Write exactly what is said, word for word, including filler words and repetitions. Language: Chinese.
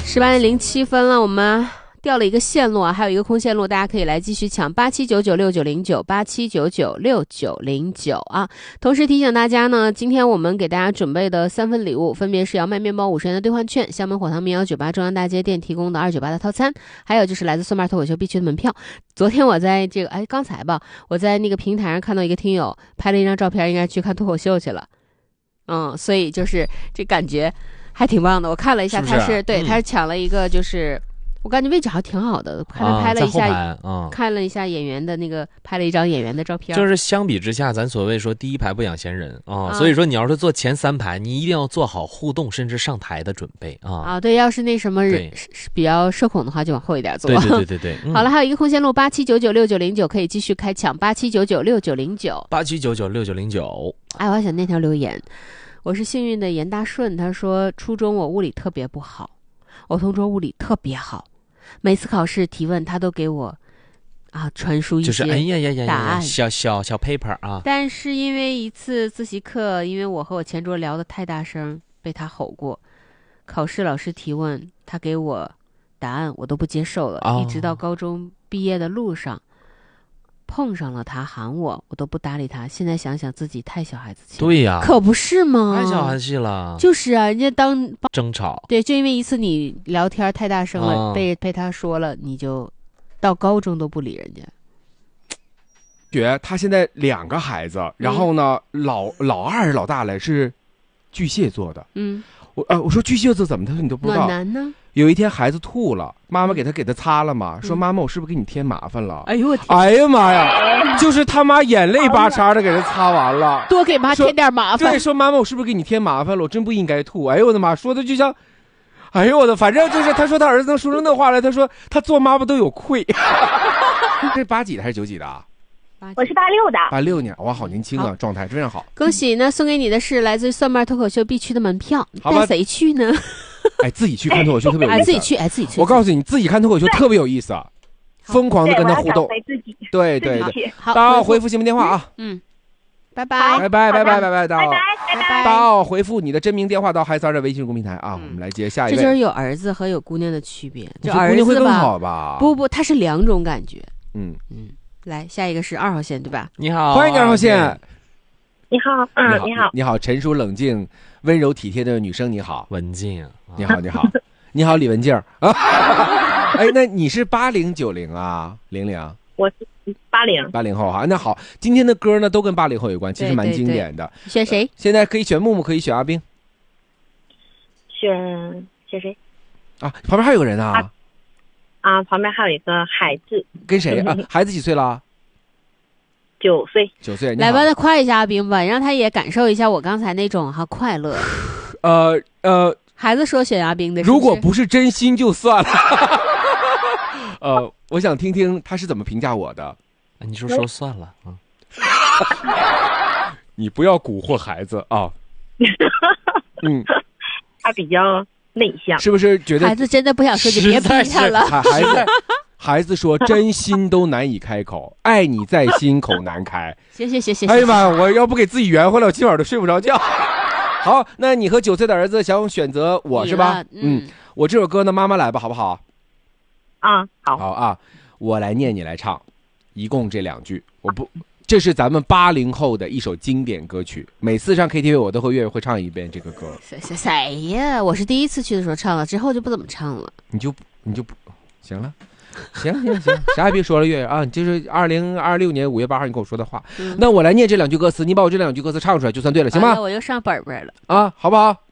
十八点零七分了，我们掉了一个线路啊，还有一个空线路，大家可以来继续抢八七九九六九零九八七九九六九零九啊。同时提醒大家呢，今天我们给大家准备的三份礼物，分别是荞麦面包五十元的兑换券，厦门火汤民谣酒吧中央大街店提供的二九八的套餐，还有就是来自蒜瓣脱口秀必去的门票。昨天我在这个哎刚才吧，我在那个平台上看到一个听友拍了一张照片，应该去看脱口秀去了。嗯，所以就是这感觉还挺棒的。我看了一下，他是, 是、啊、对、嗯、他是抢了一个，就是我感觉位置还挺好的，看他拍了一下、啊嗯、看了一下演员的那个，拍了一张演员的照片。 就是相比之下，咱所谓说第一排不养闲人啊、嗯，所以说你要是坐前三排，你一定要做好互动甚至上台的准备啊。 啊，对，要是那什么人比较社恐的话，就往后一点坐。 对对对对对。嗯、 好了，还有一个空间路八七九九六九零九可以继续开抢，八七九九六九零九八七九九六九零九。 哎，我还想那条留言。我是幸运的严大顺，他说初中我物理特别不好，我同桌物理特别好，每次考试提问他都给我啊传输一些就是哎呀呀呀答案， 小小小 paper 啊。 但是因为一次自习课，因为我和我前桌聊得太大声，被他吼过。考试老师提问，他给我答案，我都不接受了，哦、一直到高中毕业的路上。碰上了他喊我，我都不搭理他。现在想想自己太小孩子气了。 对呀， 可不是吗？ 太小孩子气了。 就是啊，人家当争吵， 对，就因为一次你聊天太大声了，哦、被被他说了，你就到高中都不理人家。 觉他现在两个孩子，然后呢，嗯、老老二老大来是巨蟹座的。嗯，我呃我说巨蟹座怎么？他说你都不知道。 暖男呢？ 有一天孩子吐了，妈妈给他给他擦了嘛，说妈妈我是不是给你添麻烦了？ 哎呦我天！ 哎呀妈呀，就是他妈眼泪巴叉的给他擦完了， 多给妈添点麻烦。 对，说妈妈我是不是给你添麻烦了？我真不应该吐。哎呦我的妈，说的就像，哎呦我的，反正就是他说他儿子能说出那话来，他说他做妈妈都有愧。这八几的还是九几的啊？ 我是八六的。 八六年，哇，好年轻啊，状态非常好。 恭喜！那送给你的是来自蒜瓣脱口秀必去的门票，带谁去呢？ 哎，自己去看脱口秀特别有意思。 哎，自己去，哎，自己去。 我告诉你，自己看脱口秀特别有意思啊，疯狂的跟他互动。对对对， 好， 大家回复新闻电话啊。 嗯，拜拜， 拜拜拜拜拜拜，大家拜拜。 到回复你的真名电话到嗨三的微信公平台啊，我们来接下一位。 这就是有儿子和有姑娘的区别。就儿子会更好吧？ 不不，他是两种感觉。 嗯嗯，来下一个是二号线对吧？ 你好， 欢迎二号线。 你好，嗯，你好， 你好，成熟冷静、温柔体贴的女生，你好， 文静， 你好，你好，你好，李文静啊。哎，那你是八零九零啊？零零？ 我是八零， 八零后哈。那好，今天的歌呢都跟八零后有关，其实蛮经典的。 对对对，选谁？ 现在可以选木木，可以选阿冰。 选选谁？ 啊，旁边还有个人啊。 啊，啊旁边还有一个孩子。 跟谁啊？孩子几岁了？ 九岁， 九岁， 来吧，再夸一下阿冰吧，让他也感受一下我刚才那种哈快乐。 呃呃， 孩子说选阿冰的是不是， 如果不是真心就算了。呃，我想听听他是怎么评价我的。 你就说算了啊。 你不要蛊惑孩子啊。嗯， 他比较内向， 是不是觉得孩子真的不想说就别逼他了？ 孩子。孩子说真心都难以开口，爱你在心口难开。 行行行行， 哎呀妈，我要不给自己圆回来，我今晚都睡不着觉。好，那你和九岁的儿子想选择我是吧？嗯，我这首歌呢，妈妈来吧，好不好？ 啊，好， 好啊，我来念，你来唱，一共这两句。我不，这是咱们八零后的一首经典歌曲，每次上 K T V 我都会愿意会唱一遍这个歌。 谁谁谁呀？我是第一次去的时候唱了，之后就不怎么唱了。 你就你就不行了。行行行，啥也别说了，月月啊，就是二零二六年五月八号你跟我说的话、嗯。那我来念这两句歌词，你把我这两句歌词唱出来就算对了，行吗？ 我又上本本了啊，好不好？